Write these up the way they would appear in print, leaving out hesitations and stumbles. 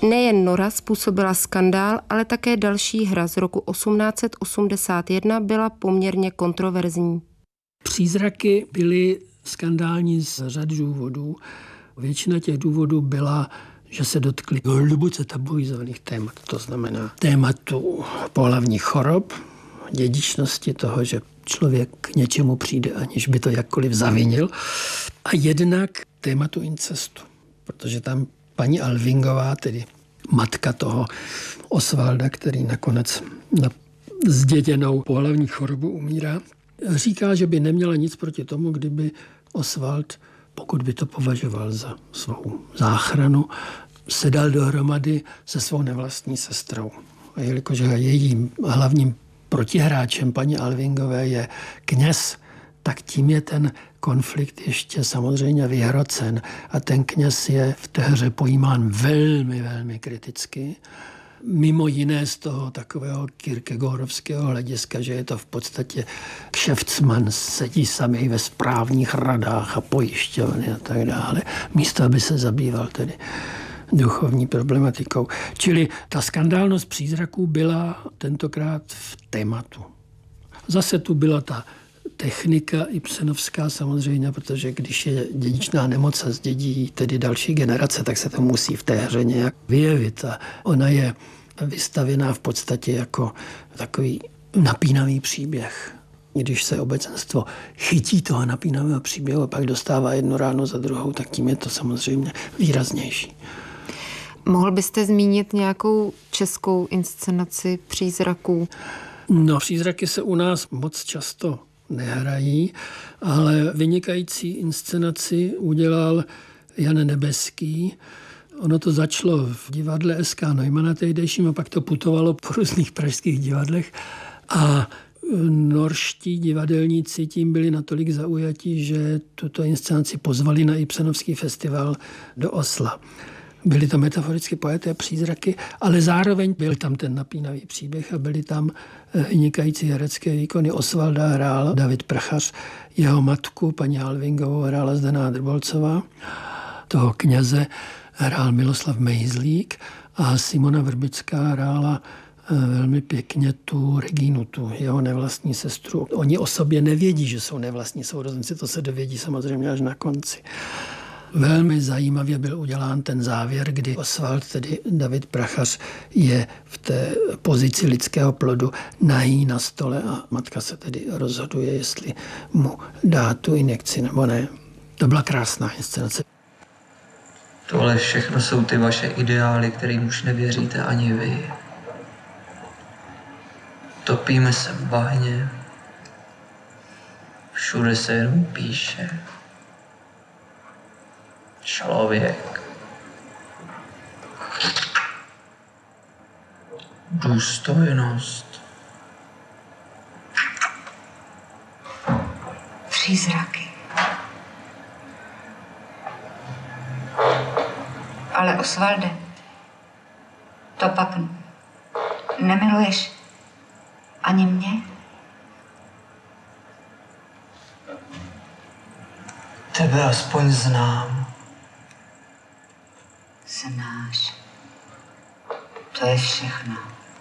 Nejen Nora způsobila skandál, ale také další hra z roku 1881 byla poměrně kontroverzní. Přízraky byly skandální z řady důvodů. Většina těch důvodů byla, že se dotkli hluboce tabuizovaných témat. To znamená tématu pohlavních chorob, dědičnosti toho, že člověk k něčemu přijde, aniž by to jakkoliv zavinil. A jednak tématu incestu, protože tam paní Alvingová, tedy matka toho Osvalda, který nakonec na zděděnou pohlavní chorobu umírá, říká, že by neměla nic proti tomu, kdyby Osvald, pokud by to považoval za svou záchranu, se dal dohromady se svou nevlastní sestrou. A jelikož jejím hlavním protihráčem paní Alvingové je kněz, tak tím je ten konflikt ještě samozřejmě vyhrocen. A ten kněz je v té hře pojímán velmi, velmi kriticky. Mimo jiné z toho takového kierkegaardovského hlediska, že je to v podstatě kšeftsman, sedí sami ve správních radách a pojišťovny a tak dále. Místo, aby se zabýval tedy duchovní problematikou. Čili ta skandálnost přízraků byla tentokrát v tématu. Zase tu byla ta technika ibsenovská samozřejmě, protože když je dědičná nemoc a zdědí tedy další generace, tak se to musí v té hře nějak vyjevit. A ona je vystavěná v podstatě jako takový napínavý příběh. Když se obecenstvo chytí toho napínavého příběhu a pak dostává jednu ráno za druhou, tak tím je to samozřejmě výraznější. Mohl byste zmínit nějakou českou inscenaci přízraků? No, přízraky se u nás moc často nehrají, ale vynikající inscenaci udělal Jan Nebeský. Ono to začalo v divadle SK Neumanna tehdejším a pak to putovalo po různých pražských divadlech a norští divadelníci tím byli natolik zaujatí, že tuto inscenaci pozvali na Ibsenovský festival do Osla. Byly to metaforicky pojeté přízraky, ale zároveň byl tam ten napínavý příběh a byly tam vynikající herecké výkony. Osvalda hrál David Prachař, jeho matku, paní Alvingovou, hrála Zdená Drbolcová, toho kněze hrál Miloslav Mejzlík a Simona Vrbická hrála velmi pěkně tu Regínu, tu jeho nevlastní sestru. Oni o sobě nevědí, že jsou nevlastní sourozenci, to se dovědí samozřejmě až na konci. Velmi zajímavě byl udělán ten závěr, kdy Osvald, tedy David Prachař, je v té pozici lidského plodu nahý na stole a matka se tedy rozhoduje, jestli mu dá tu injekci nebo ne. To byla krásná inscenace. Tohle všechno jsou ty vaše ideály, kterým už nevěříte ani vy. Topíme se v bahně. Všude se jenom píše. Člověk. Důstojnost. Přízraky. Ale Osvalde, to pak nemiluješ ani mě? Tebe aspoň znám. Znáš. To je všechno.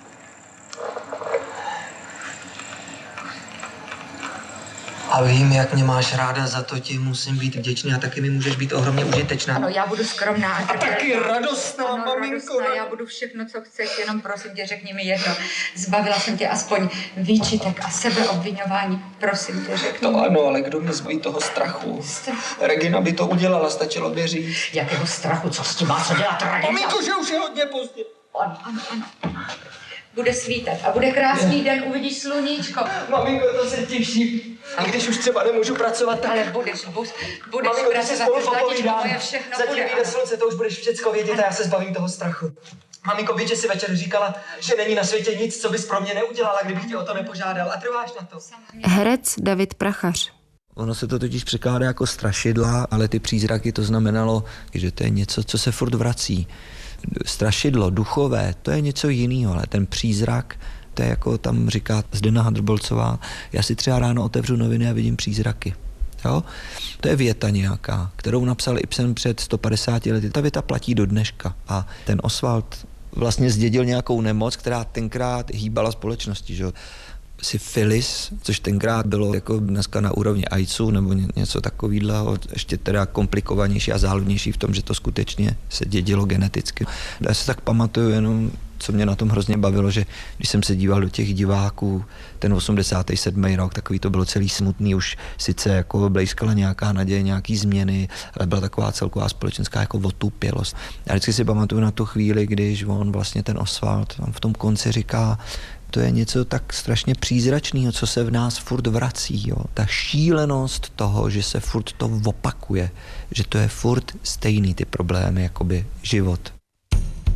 A vím, jak mě máš ráda, za to ti musím být vděčný a taky mi můžeš být ohromně užitečná. Ano, já budu skromná a taky radostná, ano, maminko. Radostná, já budu všechno, co chceš, jenom prosím tě, řekni mi jedno. Zbavila jsem tě aspoň výčitek a sebeobviňování. Prosím tě, řekni mi. To ano, ale kdo mě zbaví toho strachu? Regina by to udělala, stačilo by říct. Jakého strachu? Co s tím má co dělat, Regina? Maminko, že už je hodně pozdě. Ano. Bude svítat a bude krásný den, uvidíš sluníčko. Maminko, to se těším. I když už třeba nemůžu pracovat, tak... Ale budeš maminko, pracovat, zlatičko moje, všechno zatím bude. vyjde slunce, to už budeš všecko vědět a já se zbavím toho strachu. Maminko, víš, že si večer říkala, že není na světě nic, co bys pro mě neudělala, kdybych tě o to nepožádal. A trváš na to? Herec David Prachař. Ono se to totiž překládá jako strašidla, ale ty přízraky to znamenalo, že to je něco, co se furt vrací. Strašidlo, duchové, to je něco jiného, ale ten přízrak, to je jako tam říká Zdena Drbolcová, já si třeba ráno otevřu noviny a vidím přízraky. Jo? To je věta nějaká, kterou napsal Ibsen před 150 lety. Ta věta platí do dneška. A ten Oswald vlastně zdědil nějakou nemoc, která tenkrát hýbala společností. Že? Syfilis, což tenkrát bylo jako dneska na úrovni AIDSu nebo něco takového, ještě teda komplikovanější a záhadnější v tom, že to skutečně se dědilo geneticky. Já se tak pamatuju jenom, co mě na tom hrozně bavilo, že když jsem se díval do těch diváků, ten 87. rok, takový to bylo celý smutný, už sice jako blejskala nějaká naděje, nějaký změny, ale byla taková celková společenská jako otupělost. Já vždycky si pamatuju na tu chvíli, když on vlastně ten Oswald v tom konci říká, to je něco tak strašně přízračného, co se v nás furt vrací. Jo. Ta šílenost toho, že se furt to opakuje, že to je furt stejný ty problémy, jakoby život,